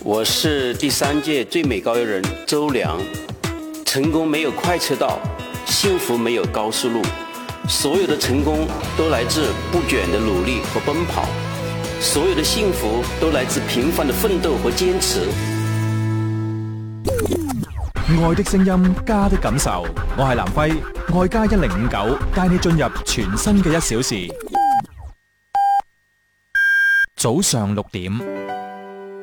我是第3屆最美高邮人周良。成功没有快车道，幸福没有高速路，所有的成功都来自不倦的努力和奔跑，所有的幸福都來自平凡的奮鬥和堅持。 愛的聲音，家的感受。我係南輝，愛家1059帶你進入全新嘅1小時。早上6點。